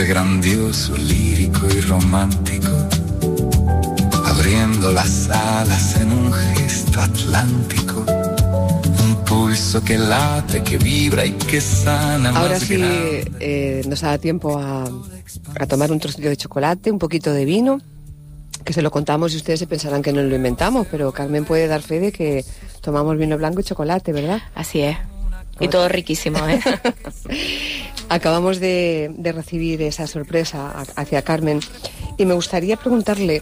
fue grandioso, lírico y romántico, abriendo las alas en un gesto atlántico, un pulso que late, que vibra y que sana. Ahora sí nos da tiempo a tomar un trocito de chocolate, un poquito de vino, que se lo contamos y ustedes se pensarán que no lo inventamos, pero Carmen puede dar fe de que tomamos vino blanco y chocolate, ¿verdad? Así es. Y todo riquísimo, ¿eh? Acabamos de recibir esa sorpresa hacia Carmen y me gustaría preguntarle,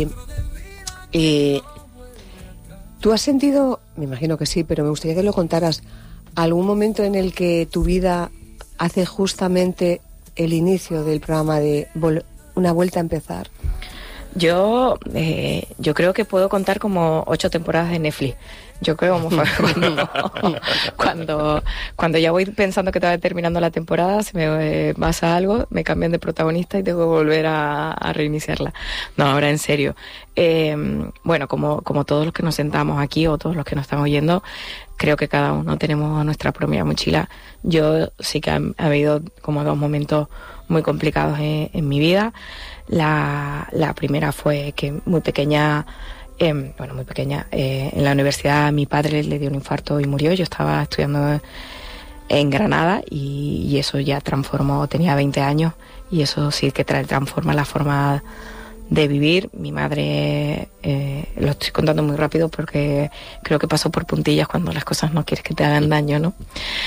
¿tú has sentido, me imagino que sí, pero me gustaría que lo contaras, algún momento en el que tu vida hace justamente el inicio del programa de Una Vuelta a Empezar? Yo creo que puedo contar como 8 temporadas de Netflix. Yo creo como cuando ya voy pensando que está terminando la temporada, se me pasa algo, me cambian de protagonista y tengo que volver a reiniciarla. No, ahora en serio. Bueno, como todos los que nos sentamos aquí o todos los que nos están oyendo, creo que cada uno tenemos nuestra propia mochila. Yo sí que ha habido como 2 momentos muy complicados en mi vida. La primera fue que muy pequeña, en la universidad mi padre le dio un infarto y murió. Yo estaba estudiando en Granada y eso ya transformó, tenía 20 años y eso sí que transforma la forma de vivir. Mi madre, lo estoy contando muy rápido porque creo que pasó por puntillas cuando las cosas no quieres que te hagan daño, ¿no?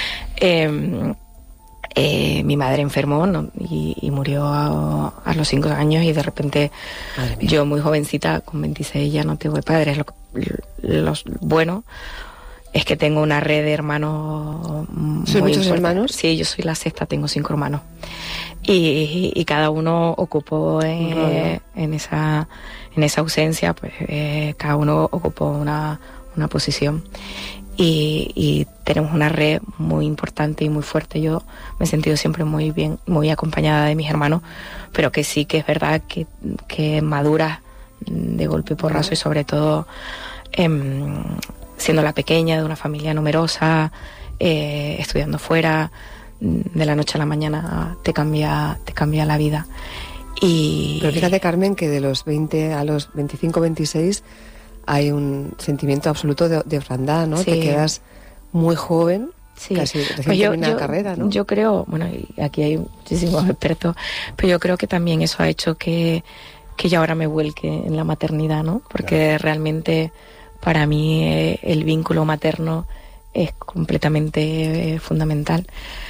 Mi madre enfermó, ¿no? y murió a los 5 años y de repente yo muy jovencita, con 26 ya no tuve padres. Lo bueno es que tengo una red de hermanos. ¿Son muchos hermanos? Sí, yo soy la sexta, tengo 5 hermanos. Y cada uno ocupó en esa ausencia, pues cada uno ocupó una posición. Y tenemos una red muy importante y muy fuerte. Yo me he sentido siempre muy bien, muy acompañada de mis hermanos, pero que sí que es verdad que maduras de golpe y porrazo, y sobre todo siendo la pequeña de una familia numerosa, estudiando fuera, de la noche a la mañana te cambia la vida. Pero fíjate, Carmen, que de los 20 a los 25, 26 hay un sentimiento absoluto de orfandad, ¿no? Sí. Te quedas muy joven, sí. Casi recién terminada la carrera, ¿no? Yo creo, bueno, y aquí hay muchísimos expertos, pero yo creo que también eso ha hecho que yo ahora me vuelque en la maternidad, ¿no? Porque realmente para mí el vínculo materno es completamente fundamental.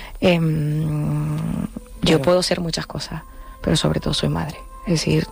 Yo puedo ser muchas cosas, pero sobre todo soy madre. Es decir,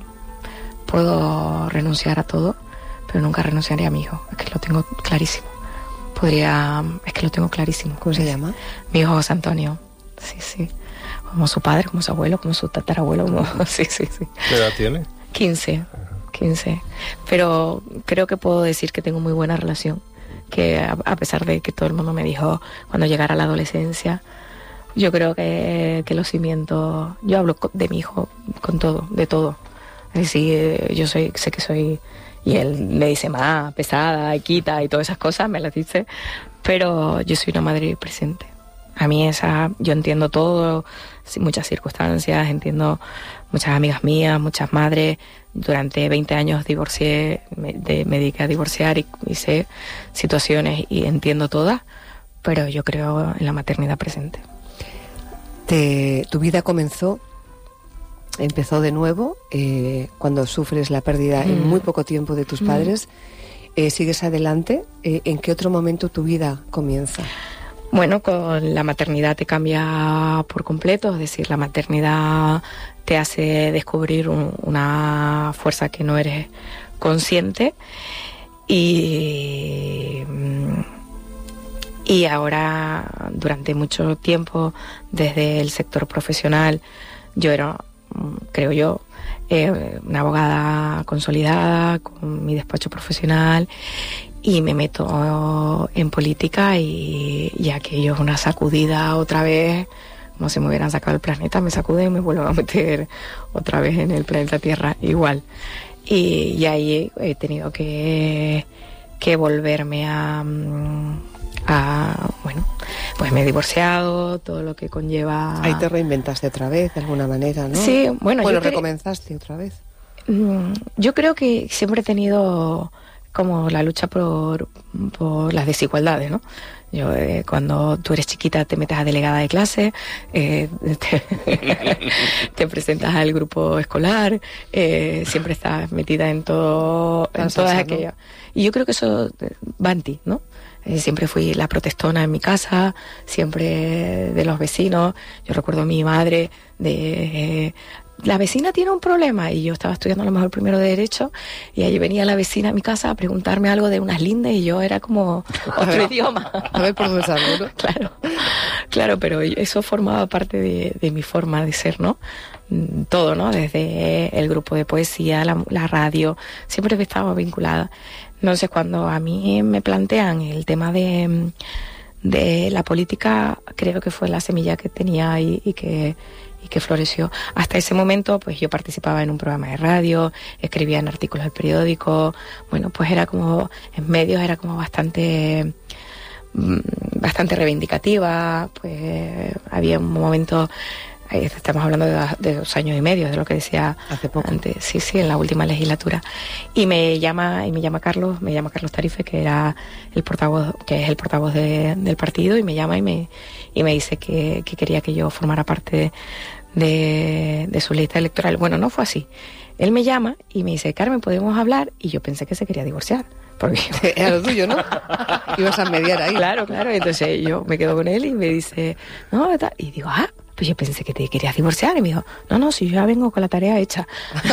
puedo renunciar a todo, pero nunca renunciaré a mi hijo. Es que lo tengo clarísimo. Es que lo tengo clarísimo. ¿Cómo se llama? Mi hijo José Antonio. Sí. Como su padre, como su abuelo, como su tatarabuelo. Sí. ¿Qué edad tiene? 15. Pero creo que puedo decir que tengo muy buena relación. Que a pesar de que todo el mundo me dijo cuando llegara la adolescencia, yo creo que los cimientos... Yo hablo de mi hijo con todo, de todo. Es decir, yo sé que soy... Y él me dice más pesada, y quita y todas esas cosas, me las dice. Pero yo soy una madre presente. A mí yo entiendo todo, muchas circunstancias, entiendo muchas amigas mías, muchas madres. Durante 20 años divorcié, me dediqué a divorciar y sé situaciones y entiendo todas, pero yo creo en la maternidad presente. Tu vida empezó de nuevo cuando sufres la pérdida en muy poco tiempo de tus padres. ¿Sigues adelante? ¿En qué otro momento tu vida comienza? Bueno, con la maternidad te cambia por completo, es decir, la maternidad te hace descubrir una fuerza que no eres consciente y ahora, durante mucho tiempo, desde el sector profesional, yo era, creo yo, una abogada consolidada, con mi despacho profesional, y me meto en política y aquello es una sacudida otra vez, como si me hubieran sacado el planeta, me sacuden y me vuelven a meter otra vez en el planeta Tierra igual. Y ahí he tenido que volverme a bueno, pues me he divorciado, todo lo que conlleva... Ahí te reinventaste otra vez, de alguna manera, ¿no? Sí, bueno, recomenzaste otra vez. Yo creo que siempre he tenido como la lucha por las desigualdades, ¿no? Yo, cuando tú eres chiquita te metes a delegada de clase, te presentas al grupo escolar, siempre estás metida en todas aquellas. Y yo creo que eso va en ti, ¿no? Siempre fui la protestona en mi casa, siempre de los vecinos. Yo recuerdo a mi madre la vecina tiene un problema, y yo estaba estudiando a lo mejor primero de Derecho, y allí venía la vecina a mi casa a preguntarme algo de unas lindes, y yo era como otro idioma. A ver por dónde salgo, ¿no? Claro, pero eso formaba parte de mi forma de ser, ¿no? Todo, ¿no? Desde el grupo de poesía, la radio, siempre estaba vinculada. Entonces, cuando a mí me plantean el tema de la política, creo que fue la semilla que tenía ahí y que floreció. Hasta ese momento, pues yo participaba en un programa de radio, escribía en artículos del periódico, bueno, pues era como, en medios era como bastante reivindicativa, pues había un momento, estamos hablando de 2 años y medio, de lo que decía hace poco. Antes, sí, en la última legislatura. Y me llama Carlos Tarife, que era el portavoz, que es el portavoz del partido, y me llama y me dice que quería que yo formara parte de su lista electoral. Bueno, no fue así. Él me llama y me dice, Carmen, ¿podemos hablar? Y yo pensé que se quería divorciar. Porque era lo tuyo, ¿no? Ibas a mediar ahí. Claro. Entonces yo me quedo con él y me dice, no, tal. Y digo, pues yo pensé que te querías divorciar. Y me dijo, no, si yo ya vengo con la tarea hecha.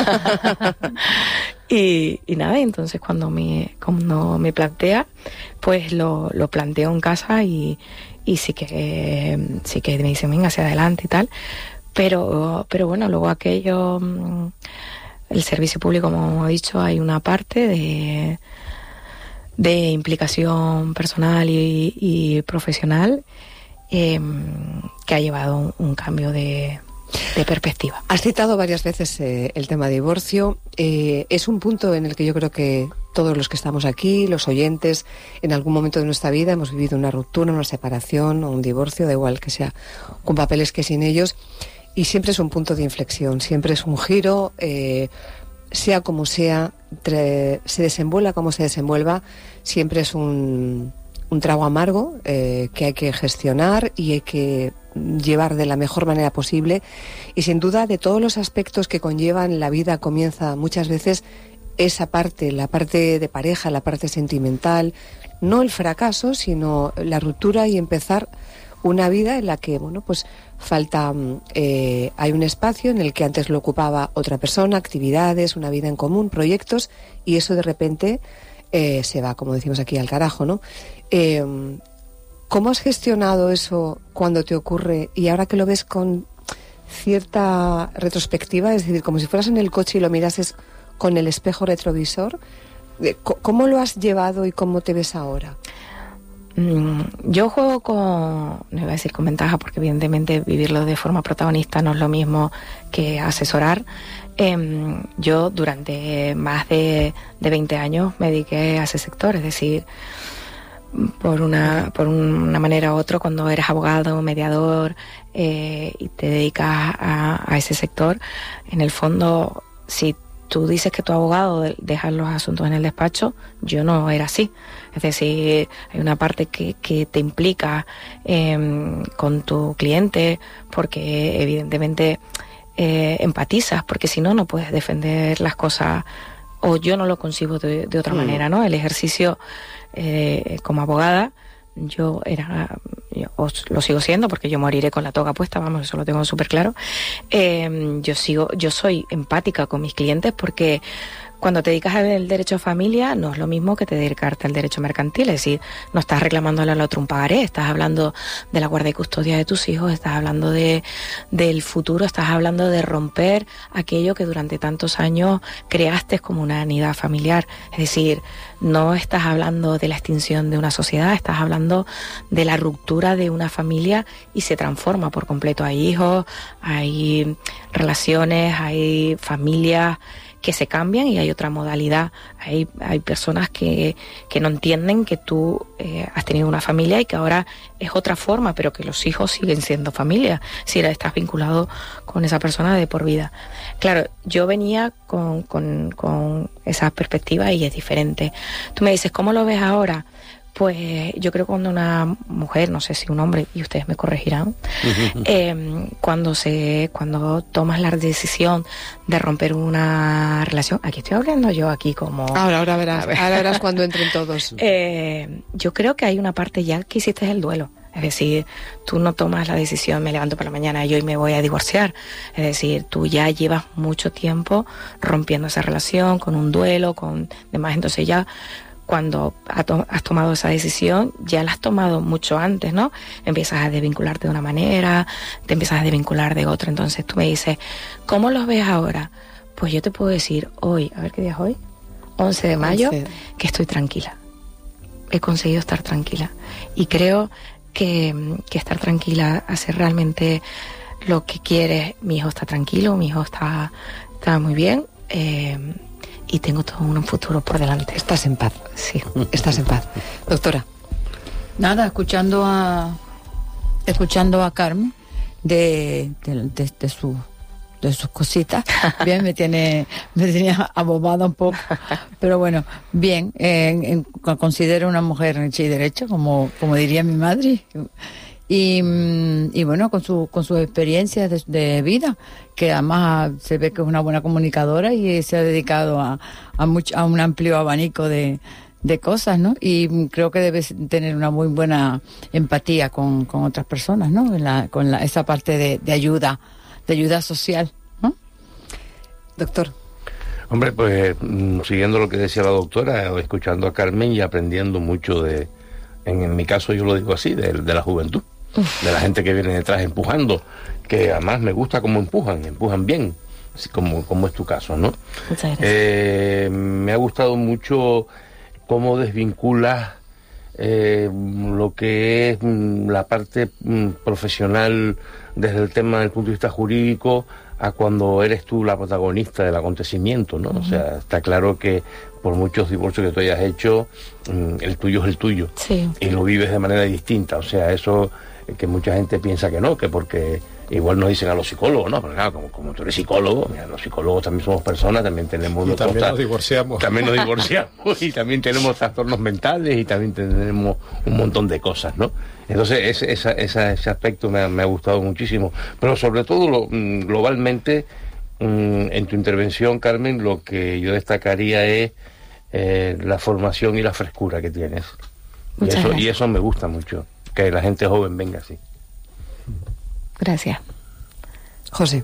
y nada, entonces cuando me plantea, pues lo planteo en casa y sí que me dicen, venga, hacia adelante y tal. Pero bueno, luego aquello, el servicio público, como hemos dicho, hay una parte de implicación personal y profesional que ha llevado un cambio de perspectiva. Has citado varias veces el tema de divorcio. Es un punto en el que yo creo que todos los que estamos aquí, los oyentes, en algún momento de nuestra vida hemos vivido una ruptura, una separación o un divorcio, da igual que sea con papeles que sin ellos, y siempre es un punto de inflexión, siempre es un giro, sea como sea, se desenvuelva como se desenvuelva, siempre es un trago amargo que hay que gestionar y hay que llevar de la mejor manera posible, y sin duda de todos los aspectos que conllevan la vida comienza muchas veces esa parte, la parte de pareja, la parte sentimental, no el fracaso, sino la ruptura y empezar una vida en la que, bueno, pues falta, hay un espacio en el que antes lo ocupaba otra persona, actividades, una vida en común, proyectos, y eso de repente se va, como decimos aquí, al carajo, ¿no? ¿Cómo has gestionado eso cuando te ocurre y ahora que lo ves con cierta retrospectiva, es decir, como si fueras en el coche y lo mirases con el espejo retrovisor? ¿Cómo lo has llevado y cómo te ves ahora? Yo juego no iba a decir con ventaja, porque evidentemente vivirlo de forma protagonista no es lo mismo que asesorar. Yo durante más de 20 años me dediqué a ese sector, es decir, por una manera u otra, cuando eres abogado, mediador y te dedicas a ese sector, en el fondo, si tú dices que tu abogado deja los asuntos en el despacho, yo no era así. Es decir, hay una parte que te implica con tu cliente, porque evidentemente empatizas, porque si no, no puedes defender las cosas, o yo no lo concibo de otra manera, ¿no? El ejercicio como abogada, yo lo sigo siendo, porque yo moriré con la toga puesta, vamos, eso lo tengo súper claro. Yo soy empática con mis clientes, porque cuando te dedicas al derecho de familia no es lo mismo que te dedicarte al derecho mercantil, es decir, no estás reclamándole al otro un pagaré, estás hablando de la guardia y custodia de tus hijos, estás hablando del futuro, estás hablando de romper aquello que durante tantos años creaste como una unidad familiar. Es decir, no estás hablando de la extinción de una sociedad, estás hablando de la ruptura de una familia, y se transforma por completo. Hay hijos, hay relaciones, hay familias que se cambian y hay otra modalidad. Hay personas que no entienden que tú has tenido una familia y que ahora es otra forma, pero que los hijos siguen siendo familia si estás vinculado con esa persona de por vida. Claro, yo venía con esa perspectiva y es diferente. Tú me dices, ¿cómo lo ves ahora? Pues yo creo que cuando una mujer, no sé si un hombre, y ustedes me corregirán, cuando tomas la decisión de romper una relación, aquí estoy hablando yo aquí como... Ahora verás cuando entren todos. Yo creo que hay una parte ya que hiciste el duelo. Es decir, tú no tomas la decisión, me levanto por la mañana y hoy me voy a divorciar. Es decir, tú ya llevas mucho tiempo rompiendo esa relación, con un duelo, con demás. Entonces ya cuando has tomado esa decisión, ya la has tomado mucho antes, ¿no? Empiezas a desvincularte de una manera, te empiezas a desvincular de otra. Entonces tú me dices, ¿cómo los ves ahora? Pues yo te puedo decir hoy, a ver qué día es hoy, 11 de mayo, que estoy tranquila. He conseguido estar tranquila. Y creo que estar tranquila, hacer realmente lo que quieres. Mi hijo está tranquilo, mi hijo está muy bien, y tengo todo un futuro por delante. Estás en paz. Sí. Estás en paz. Doctora. Nada, escuchando a Carmen de sus cositas. Bien, me tenía abobada un poco, pero bueno, bien, considero una mujer hecha y derecha, como diría mi madre, y bueno, con sus experiencias de vida, que además se ve que es una buena comunicadora y se ha dedicado a un amplio abanico de cosas, ¿no? Y creo que debe tener una muy buena empatía con otras personas, ¿no? Con esa parte de ayuda social, ¿no? Doctor. Hombre, pues siguiendo lo que decía la doctora, escuchando a Carmen y aprendiendo mucho en mi caso yo lo digo así, de la juventud, de la gente que viene detrás empujando, que además me gusta cómo empujan bien, así como es tu caso, ¿no? Muchas gracias. Me ha gustado mucho cómo desvinculas lo que es la parte profesional desde el tema del punto de vista jurídico a cuando eres tú la protagonista del acontecimiento, ¿no? O sea, está claro que por muchos divorcios que tú hayas hecho, el tuyo es el tuyo. Sí. Y lo vives de manera distinta. O sea, eso que mucha gente piensa que no, que porque igual nos dicen a los psicólogos, ¿no? Pero claro, como tú eres psicólogo, mira, los psicólogos también somos personas, también tenemos... Y también nos divorciamos. También nos divorciamos y también tenemos trastornos mentales y también tenemos un montón de cosas, ¿no? Entonces ese aspecto me ha gustado muchísimo. Pero sobre todo, globalmente, en tu intervención, Carmen, lo que yo destacaría es la formación y la frescura que tienes. Y eso me gusta mucho, que la gente joven venga así. Gracias. José.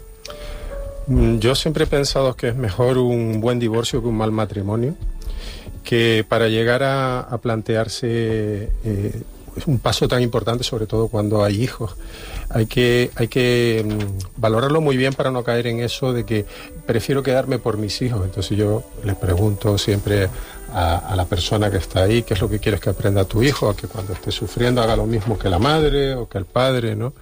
Yo siempre he pensado que es mejor un buen divorcio que un mal matrimonio, que para llegar a plantearse un paso tan importante, sobre todo cuando hay hijos, hay que valorarlo muy bien para no caer en eso de que prefiero quedarme por mis hijos. Entonces yo le pregunto siempre a la persona que está ahí qué es lo que quieres que aprenda tu hijo, a que cuando esté sufriendo haga lo mismo que la madre o que el padre, ¿no?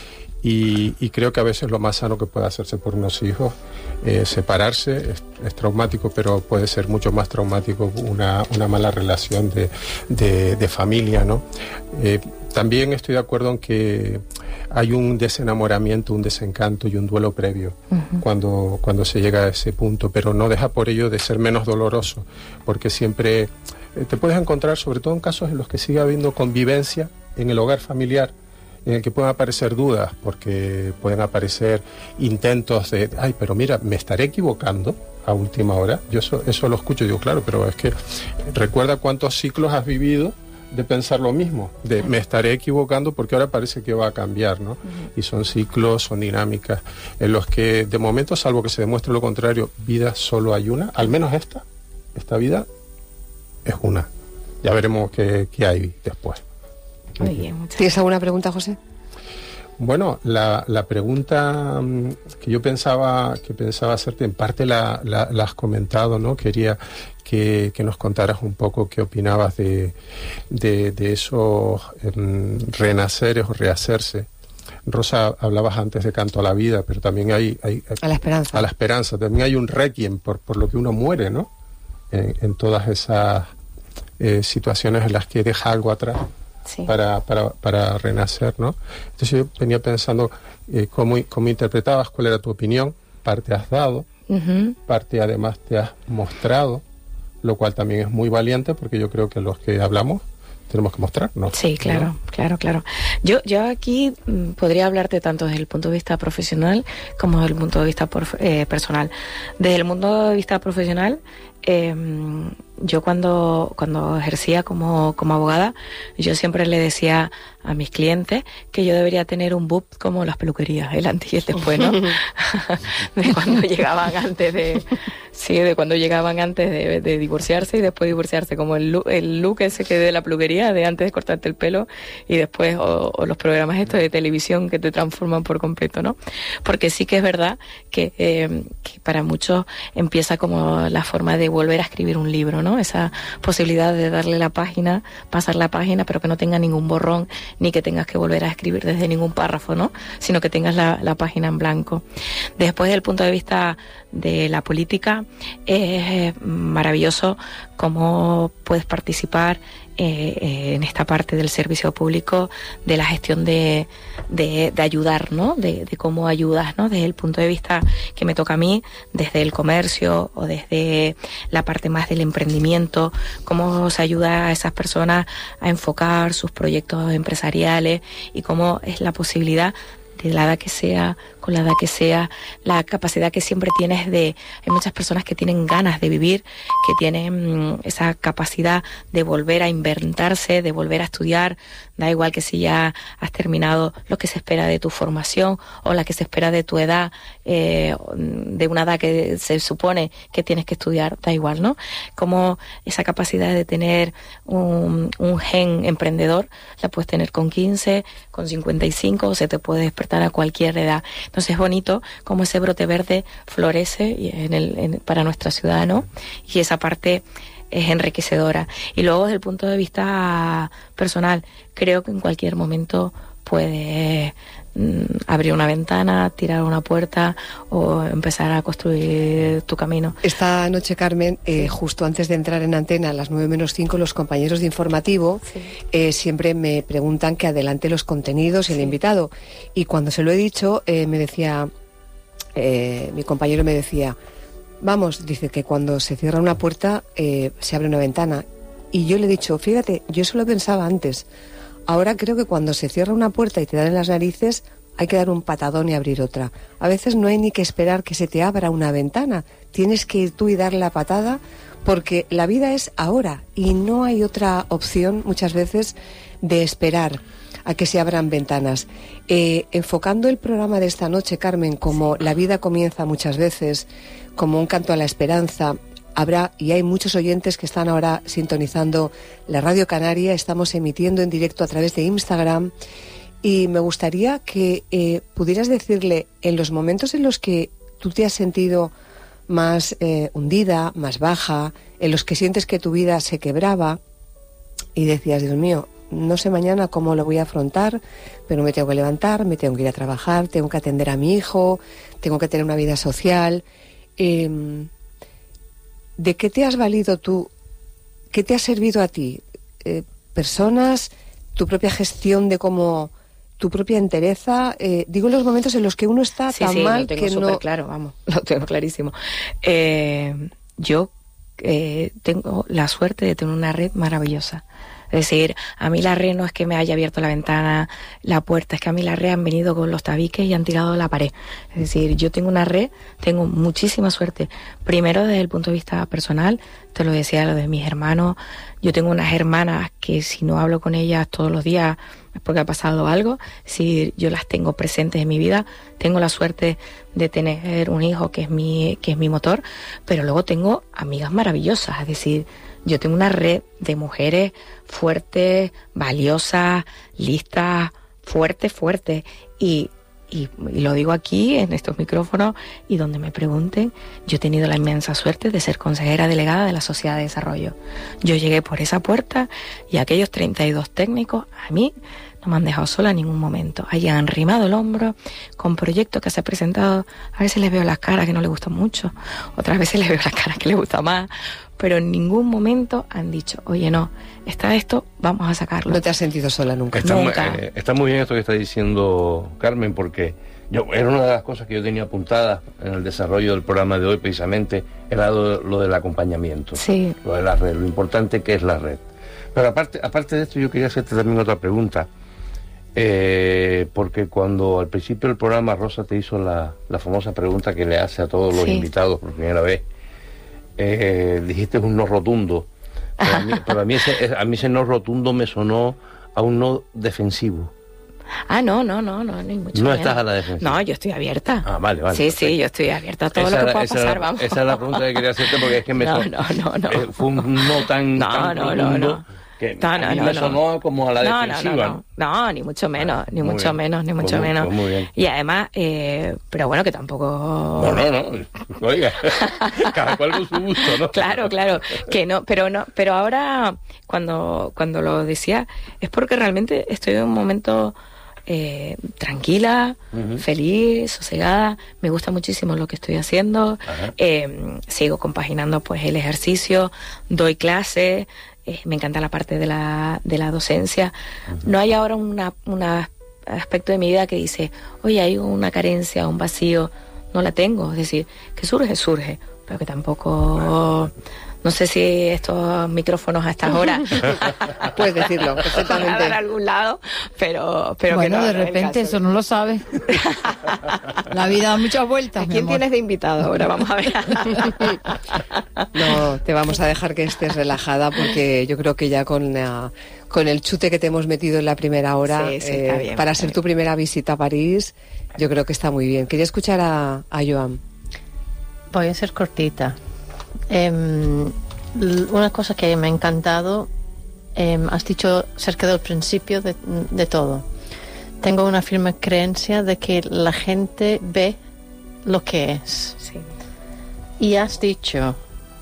Y creo que a veces lo más sano que puede hacerse por unos hijos, separarse, es traumático, pero puede ser mucho más traumático una mala relación de familia, ¿no? También estoy de acuerdo en que hay un desenamoramiento, un desencanto y un duelo previo cuando se llega a ese punto, pero no deja por ello de ser menos doloroso, porque siempre te puedes encontrar, sobre todo en casos en los que sigue habiendo convivencia en el hogar familiar, en el que pueden aparecer dudas, porque pueden aparecer intentos de, ay, pero mira, me estaré equivocando a última hora. Yo eso lo escucho y digo, claro, pero es que recuerda cuántos ciclos has vivido de pensar lo mismo, de me estaré equivocando porque ahora parece que va a cambiar, ¿no? Y son ciclos, son dinámicas en los que de momento, salvo que se demuestre lo contrario, vida solo hay una, al menos esta vida es una. Ya veremos qué hay después. Muy bien, ¿Tienes alguna pregunta, José? Bueno, la pregunta que yo pensaba hacerte, en parte la has comentado, ¿no? Quería que nos contaras un poco qué opinabas de esos renaceres o rehacerse Rosa, hablabas antes de Canto a la Vida, pero también hay a la esperanza. A la esperanza. También hay un requiem por lo que uno muere, ¿no? En todas esas situaciones en las que deja algo atrás. Sí. Para renacer, ¿no? Entonces yo venía pensando cómo interpretabas, cuál era tu opinión, parte has dado, parte además te has mostrado, lo cual también es muy valiente, porque yo creo que los que hablamos tenemos que mostrarnos. Sí, claro, ¿no? claro. Yo aquí podría hablarte tanto desde el punto de vista profesional como desde el punto de vista personal. Desde el punto de vista profesional, yo cuando ejercía como abogada, yo siempre le decía a mis clientes que yo debería tener un BUP como las peluquerías, el antes y el después, ¿no? de cuando llegaban antes de divorciarse y después de divorciarse, como el look ese que de la peluquería, de antes de cortarte el pelo y después, o los programas estos de televisión que te transforman por completo, ¿no? Porque sí que es verdad que para muchos empieza como la forma de volver a escribir un libro, ¿no? Esa posibilidad de darle la página, pasar la página, pero que no tenga ningún borrón, ni que tengas que volver a escribir desde ningún párrafo, ¿no? Sino que tengas la página en blanco. Después, desde el punto de vista de la política, es maravilloso cómo puedes participar en esta parte del servicio público, de la gestión de ayudar, ¿no? De cómo ayudas, ¿no? Desde el punto de vista que me toca a mí, desde el comercio o desde la parte más del emprendimiento, cómo se ayuda a esas personas a enfocar sus proyectos empresariales y cómo es la posibilidad de la edad que sea, con la edad que sea, la capacidad que siempre tienes hay muchas personas que tienen ganas de vivir, que tienen esa capacidad de volver a inventarse, de volver a estudiar, da igual que si ya has terminado lo que se espera de tu formación o la que se espera de tu edad, de una edad que se supone que tienes que estudiar, da igual, ¿no? Como esa capacidad de tener un gen emprendedor la puedes tener con 15, con 55, o se te puede despertar a cualquier edad. Entonces es bonito como ese brote verde florece para nuestra ciudad, ¿no? Y esa parte es enriquecedora. Y luego desde el punto de vista personal, creo que en cualquier momento puedes abrir una ventana, tirar una puerta o empezar a construir tu camino. Esta noche, Carmen, justo antes de entrar en antena, a las 9:05, los compañeros de informativo siempre me preguntan que adelante los contenidos y el invitado. Y cuando se lo he dicho, me decía, mi compañero me decía, vamos, dice que cuando se cierra una puerta se abre una ventana. Y yo le he dicho, fíjate, yo eso lo pensaba antes. Ahora creo que cuando se cierra una puerta y te dan en las narices, hay que dar un patadón y abrir otra. A veces no hay ni que esperar que se te abra una ventana. Tienes que ir tú y darle la patada, porque la vida es ahora y no hay otra opción muchas veces de esperar a que se abran ventanas. Enfocando el programa de esta noche, Carmen, como la vida comienza muchas veces, como un canto a la esperanza, habrá, y hay muchos oyentes que están ahora sintonizando la Radio Canaria, estamos emitiendo en directo a través de Instagram, y me gustaría que pudieras decirle, en los momentos en los que tú te has sentido más hundida, más baja, en los que sientes que tu vida se quebraba y decías, Dios mío, no sé mañana cómo lo voy a afrontar, pero me tengo que levantar, me tengo que ir a trabajar, tengo que atender a mi hijo, tengo que tener una vida social. ¿De qué te has valido tú? ¿Qué te ha servido a ti? Personas, tu propia gestión de cómo, tu propia entereza. Digo los momentos en los que uno está tan mal lo tengo que no. Claro, vamos, lo tengo clarísimo. Yo tengo la suerte de tener una red maravillosa. Es decir, a mí la red no es que me haya abierto la ventana, la puerta, es que a mí la red han venido con los tabiques y han tirado la pared. Es decir, yo tengo una red, tengo muchísima suerte. Primero, desde el punto de vista personal, te lo decía, lo de mis hermanos. Yo tengo unas hermanas que si no hablo con ellas todos los días es porque ha pasado algo. Es decir, yo las tengo presentes en mi vida. Tengo la suerte de tener un hijo que es mi motor, pero luego tengo amigas maravillosas. Es decir, yo tengo una red de mujeres fuertes, valiosas, listas, fuertes. Y lo digo aquí, en estos micrófonos, y donde me pregunten, yo he tenido la inmensa suerte de ser consejera delegada de la Sociedad de Desarrollo. Yo llegué por esa puerta y aquellos 32 técnicos a mí no me han dejado sola en ningún momento. Ahí han arrimado el hombro con proyectos que se ha presentado. A veces les veo las caras que no les gustan mucho, otras veces les veo las caras que les gusta más, pero en ningún momento han dicho, oye, no, está esto, vamos a sacarlo. No te has sentido sola nunca. Está muy bien esto que está diciendo Carmen, porque era una de las cosas que yo tenía apuntadas en el desarrollo del programa de hoy, precisamente, era lo del acompañamiento, sí, lo de la red, lo importante que es la red. Pero aparte de esto, yo quería hacerte también otra pregunta, porque cuando al principio del programa Rosa te hizo la famosa pregunta que le hace a todos los invitados por primera vez, dijiste un no rotundo, pero a mí ese no rotundo me sonó a un no defensivo. No, ni mucho No menos. estás a la defensiva. No, yo estoy abierta. Vale. Sí, Perfecto. sí, yo estoy abierta a todo lo que pueda pasar, vamos. Esa es la pregunta que quería hacerte, porque es que me No. fue un no tan rotundo. Que a mí me sonó como a la defensiva. No, ni mucho menos, ni Muy mucho bien. menos, ni Pues mucho menos. muy bien. Y además, pero bueno, que tampoco... No. Oiga, cada cual con su gusto, ¿no? Claro, que no, pero ahora cuando lo decía es porque realmente estoy en un momento tranquila, feliz, sosegada. Me gusta muchísimo lo que estoy haciendo. Sigo compaginando pues el ejercicio, doy clases. Me encanta la parte de la docencia. No hay ahora un aspecto de mi vida que dice, oye, hay una carencia, un vacío. No la tengo. Es decir, que surge, pero que tampoco... No sé si estos micrófonos a estas horas puedes decirlo perfectamente. van a dar a algún lado, pero bueno, que no, de repente eso no lo sabes. La vida da muchas vueltas. ¿A quién tienes de invitado ahora? Vamos a ver. No, te vamos a dejar que estés relajada, porque yo creo que ya con el chute que te hemos metido en la primera hora, sí, está bien, para está ser bien. tu primera visita a París, yo creo que está muy bien. Quería escuchar a Joan. Voy a ser cortita. Una cosa que me ha encantado, has dicho cerca del principio de todo. Tengo una firme creencia de que la gente ve lo que es. Sí. Y has dicho,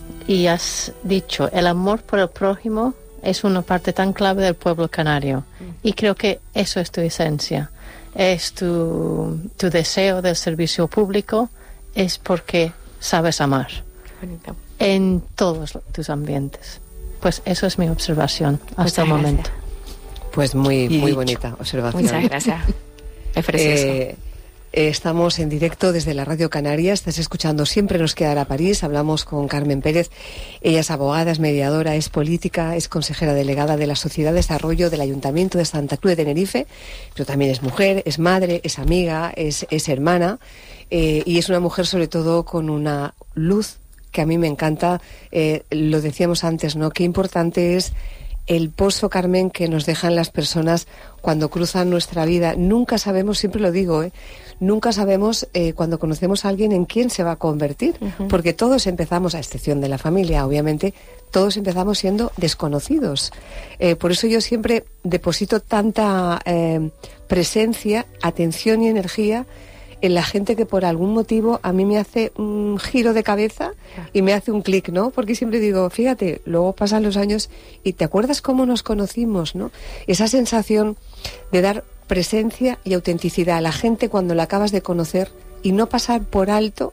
el amor por el prójimo es una parte tan clave del pueblo canario. Y creo que eso es tu esencia. Es tu deseo del servicio público, es porque sabes amar. Bonito. En todos tus ambientes. Pues eso es mi observación hasta el momento. Pues muy bonita observación. Muchas gracias. Es precioso. Estamos en directo desde la Radio Canaria. Estás escuchando Siempre nos quedará París. Hablamos con Carmen Pérez. Ella es abogada, es mediadora, es política, es consejera delegada de la Sociedad de Desarrollo del Ayuntamiento de Santa Cruz de Tenerife, pero también es mujer, es madre, es amiga, es hermana, y es una mujer sobre todo con una luz que a mí me encanta. Lo decíamos antes, ¿no? Qué importante es el pozo, Carmen, que nos dejan las personas cuando cruzan nuestra vida. Nunca sabemos, siempre lo digo, nunca sabemos cuando conocemos a alguien en quién se va a convertir, porque todos empezamos, a excepción de la familia, obviamente, todos empezamos siendo desconocidos. Por eso yo siempre deposito tanta presencia, atención y energía en la gente que por algún motivo a mí me hace un giro de cabeza y me hace un clic, ¿no? Porque siempre digo, fíjate, luego pasan los años y te acuerdas cómo nos conocimos, ¿no? Esa sensación de dar presencia y autenticidad a la gente cuando la acabas de conocer y no pasar por alto,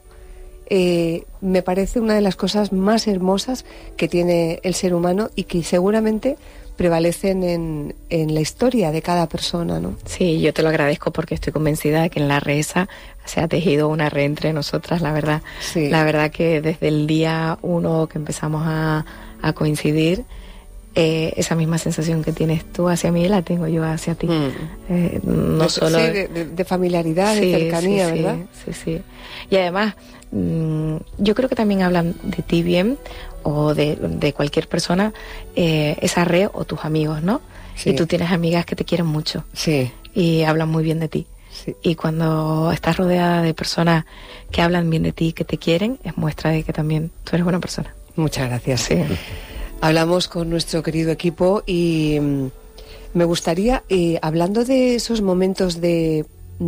me parece una de las cosas más hermosas que tiene el ser humano y que seguramente prevalecen en la historia de cada persona, ¿no? Sí, yo te lo agradezco porque estoy convencida de que en la RESA se ha tejido una red entre nosotras, la verdad. Sí. La verdad que desde el día 1 que empezamos a coincidir, esa misma sensación que tienes tú hacia mí la tengo yo hacia ti. No solo... Sí, de familiaridad, de cercanía, sí, ¿verdad? Sí. Y además, yo creo que también hablan de ti bien, o de cualquier persona, esa red o tus amigos, ¿no? Sí. Y tú tienes amigas que te quieren mucho Sí. y hablan muy bien de ti. Sí. Y cuando estás rodeada de personas que hablan bien de ti, que te quieren, es muestra de que también tú eres buena persona. Muchas gracias. Sí. Hablamos con nuestro querido equipo y me gustaría, hablando de esos momentos de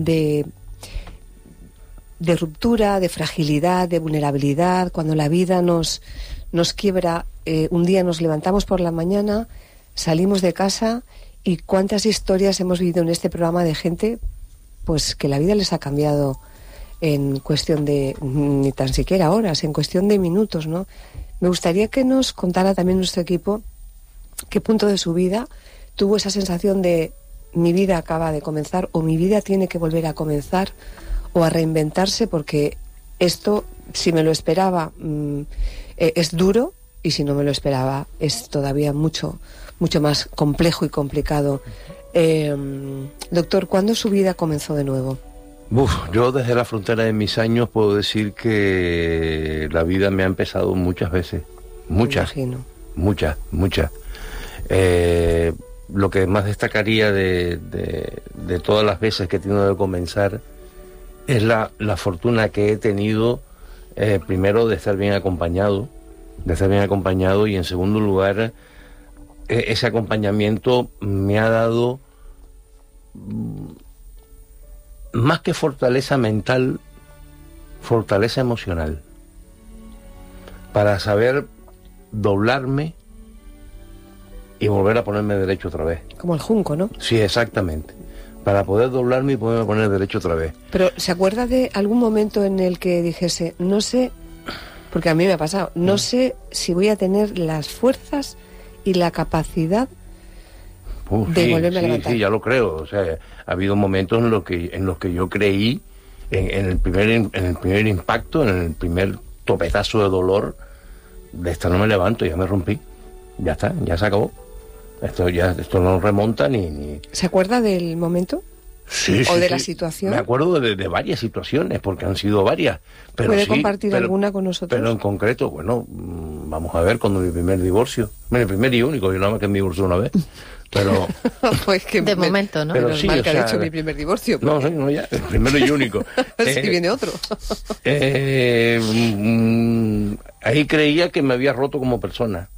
ruptura, de fragilidad, de vulnerabilidad, cuando la vida nos quiebra, un día nos levantamos por la mañana, salimos de casa Y cuántas historias hemos vivido en este programa de gente pues que la vida les ha cambiado en cuestión de, ni tan siquiera horas, en cuestión de minutos, ¿no? Me gustaría que nos contara también nuestro equipo qué punto de su vida tuvo esa sensación de mi vida acaba de comenzar o mi vida tiene que volver a comenzar o a reinventarse, porque esto, si me lo esperaba, es duro, y si no me lo esperaba es todavía mucho más complejo y complicado. Doctor, ¿cuándo su vida comenzó de nuevo? Yo desde la frontera de mis años puedo decir que la vida me ha empezado muchas veces, muchas, muchas. Lo que más destacaría de todas las veces que he tenido de comenzar es la fortuna que he tenido, primero de estar bien acompañado, y en segundo lugar, ese acompañamiento me ha dado más que fortaleza mental, fortaleza emocional, para saber doblarme y volver a ponerme derecho otra vez. Como el junco, ¿no? Sí, exactamente. Para poder doblarme y poderme poner derecho otra vez. Pero, ¿se acuerda de algún momento en el que dijese, no sé, porque a mí me ha pasado, no sé si voy a tener las fuerzas y la capacidad de volverme a levantar? Sí, ya lo creo. O sea, ha habido momentos en los que yo creí, en el primer impacto, en el primer topetazo de dolor, de esta no me levanto, ya me rompí. Ya está, ya se acabó. Esto no remonta ni... ¿Se acuerda del momento? Sí, ¿O de sí. la situación? Me acuerdo de varias situaciones, porque han sido varias. Pero ¿Puede compartir alguna con nosotros? Pero en concreto, bueno, vamos a ver, cuando mi primer divorcio, el primer y único, yo nada más que me divorcié una vez, pero... Pues que de momento, ¿no? Pero sí, o que sea, ha dicho mi primer divorcio. No, no, ya, el primero y único. Si viene otro. Ahí creía que me había roto como persona.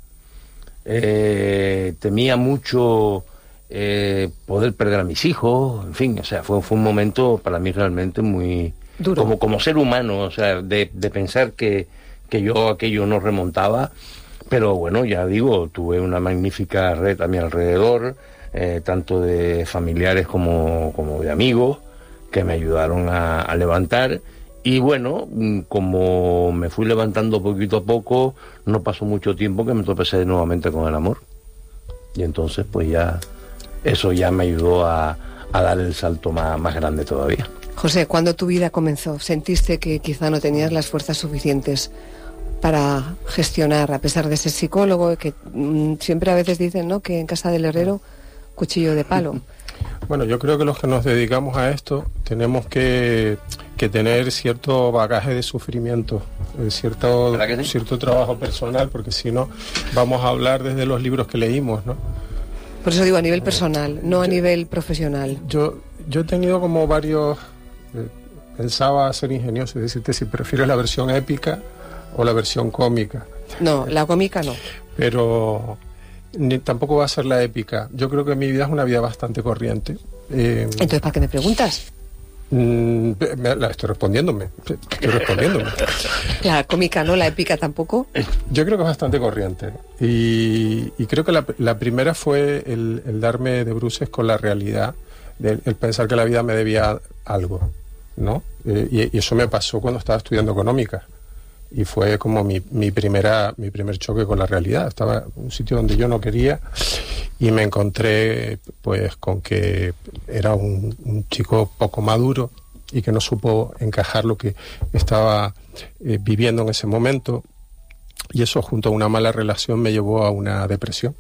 Temía mucho poder perder a mis hijos, en fin, o sea, fue un momento para mí realmente muy duro, como ser humano, o sea, de pensar que yo aquello no remontaba, pero bueno, ya digo, tuve una magnífica red a mi alrededor, tanto de familiares como de amigos, que me ayudaron a levantar. Y bueno, como me fui levantando poquito a poco, no pasó mucho tiempo que me tropecé nuevamente con el amor. Y entonces pues ya, eso ya me ayudó a dar el salto más grande todavía. José, ¿cuándo tu vida comenzó? ¿Sentiste que quizá no tenías las fuerzas suficientes para gestionar, a pesar de ser psicólogo, que siempre a veces dicen, ¿no?, que en casa del herrero, cuchillo de palo? Bueno, yo creo que los que nos dedicamos a esto tenemos que tener cierto bagaje de sufrimiento, cierto trabajo personal, porque si no vamos a hablar desde los libros que leímos, ¿no? Por eso digo a nivel personal, no a nivel profesional. Yo he tenido como varios... pensaba ser ingenioso y decirte si prefieres la versión épica o la versión cómica. No, la cómica no. Pero... tampoco va a ser la épica. Yo creo que mi vida es una vida bastante corriente. Entonces, ¿para qué me preguntas? Estoy respondiéndome. La cómica no, la épica tampoco. Yo creo que es bastante corriente. Y creo que la primera fue el darme de bruces con la realidad, el pensar que la vida me debía algo, ¿no? Y eso me pasó cuando estaba estudiando económica. Y fue como mi primer choque con la realidad. Estaba en un sitio donde yo no quería y me encontré pues con que era un chico poco maduro y que no supo encajar lo que estaba viviendo en ese momento, y eso junto a una mala relación me llevó a una depresión.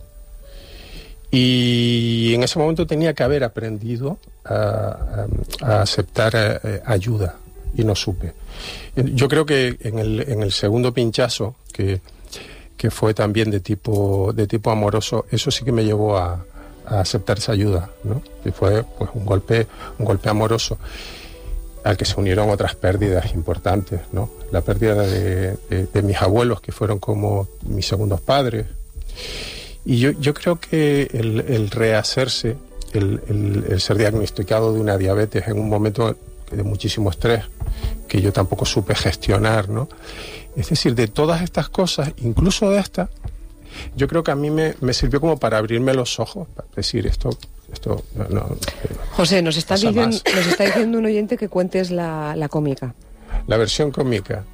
Y en ese momento tenía que haber aprendido a aceptar ayuda y no supe. Yo creo que en el segundo pinchazo, que fue también de tipo amoroso, eso sí que me llevó a aceptar esa ayuda, ¿no? Y fue pues un golpe amoroso al que se unieron otras pérdidas importantes, ¿no? La pérdida de mis abuelos, que fueron como mis segundos padres. Y yo creo que el rehacerse, el ser diagnosticado de una diabetes en un momento de muchísimo estrés, que yo tampoco supe gestionar, ¿no? Es decir, de todas estas cosas, incluso de esta, yo creo que a mí me sirvió como para abrirme los ojos, para decir esto no. José, nos está diciendo un oyente que cuentes la cómica. La versión cómica.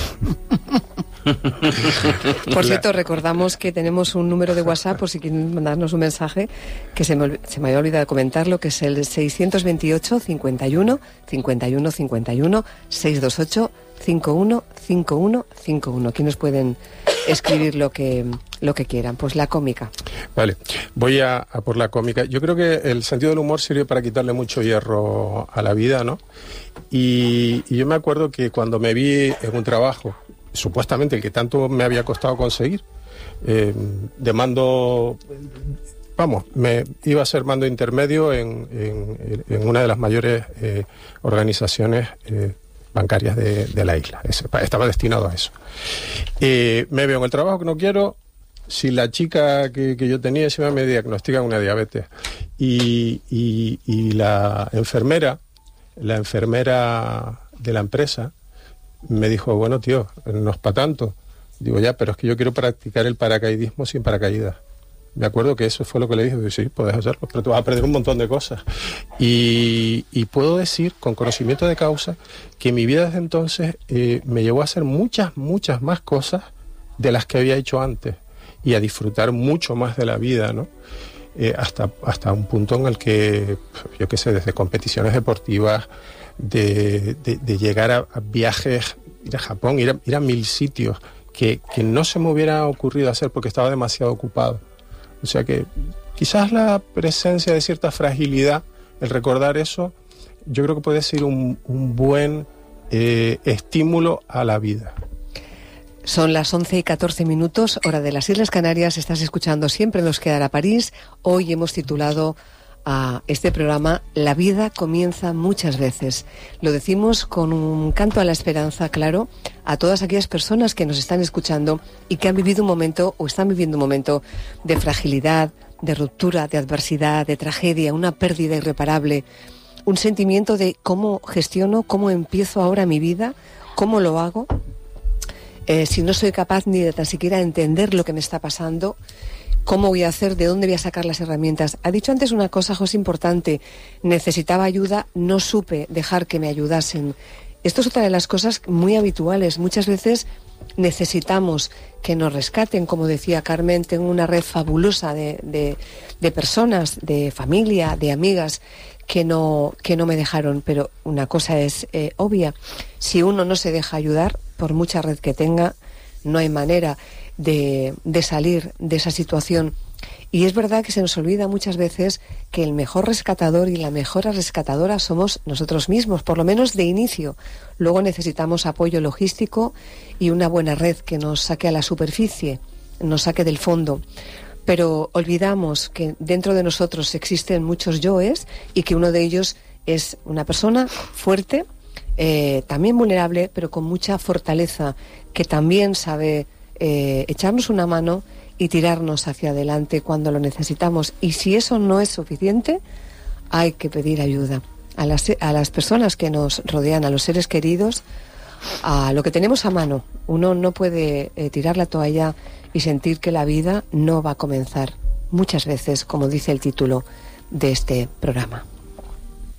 Por cierto, recordamos que tenemos un número de WhatsApp por si quieren mandarnos un mensaje, que se me había olvidado comentarlo, que es el 628 51 51 51 628 51 51 51. Aquí nos pueden escribir lo que quieran. Pues la cómica. Vale, voy a por la cómica. Yo creo que el sentido del humor sirve para quitarle mucho hierro a la vida, ¿no? Y yo me acuerdo que cuando me vi en un trabajo, supuestamente el que tanto me había costado conseguir, de mando, me iba a ser mando intermedio en una de las mayores organizaciones bancarias de la isla. Estaba destinado a eso. Me veo en el trabajo que no quiero. Si la chica que yo tenía encima me diagnostican una diabetes y la enfermera de la empresa me dijo, bueno, tío, no es para tanto. Digo, ya, pero es que yo quiero practicar el paracaidismo sin paracaídas. Me acuerdo que eso fue lo que le dije. Digo, sí, puedes hacerlo, pero te vas a perder un montón de cosas. Y puedo decir, con conocimiento de causa, que mi vida desde entonces me llevó a hacer muchas más cosas de las que había hecho antes y a disfrutar mucho más de la vida, ¿no? Hasta un punto en el que, yo qué sé, desde competiciones deportivas, de llegar a viajes, ir a Japón, ir a 1000 sitios que no se me hubiera ocurrido hacer porque estaba demasiado ocupado. O sea que quizás la presencia de cierta fragilidad, el recordar eso, yo creo que puede ser un buen estímulo a la vida. Son las 11:14, hora de las Islas Canarias. Estás escuchando Siempre nos quedará París. Hoy hemos titulado a este programa La vida comienza muchas veces. Lo decimos con un canto a la esperanza, claro, a todas aquellas personas que nos están escuchando y que han vivido un momento o están viviendo un momento de fragilidad, de ruptura, de adversidad, de tragedia, una pérdida irreparable, un sentimiento de cómo gestiono, cómo empiezo ahora mi vida, cómo lo hago, si no soy capaz ni de tan siquiera entender lo que me está pasando. ¿Cómo voy a hacer? ¿De dónde voy a sacar las herramientas? Ha dicho antes una cosa, José, importante. Necesitaba ayuda, no supe dejar que me ayudasen. Esto es otra de las cosas muy habituales. Muchas veces necesitamos que nos rescaten. Como decía Carmen, tengo una red fabulosa de personas, de familia, de amigas que no me dejaron. Pero una cosa es obvia. Si uno no se deja ayudar, por mucha red que tenga, no hay manera de salir de esa situación. Y es verdad que se nos olvida muchas veces que el mejor rescatador y la mejor rescatadora somos nosotros mismos, por lo menos de inicio. Luego necesitamos apoyo logístico y una buena red que nos saque a la superficie, nos saque del fondo. Pero olvidamos que dentro de nosotros existen muchos yoes y que uno de ellos es una persona fuerte, también vulnerable, pero con mucha fortaleza, que también sabe echarnos una mano y tirarnos hacia adelante cuando lo necesitamos. Y si eso no es suficiente, hay que pedir ayuda a las personas que nos rodean, a los seres queridos, a lo que tenemos a mano. Uno no puede tirar la toalla y sentir que la vida no va a comenzar. Muchas veces, como dice el título de este programa.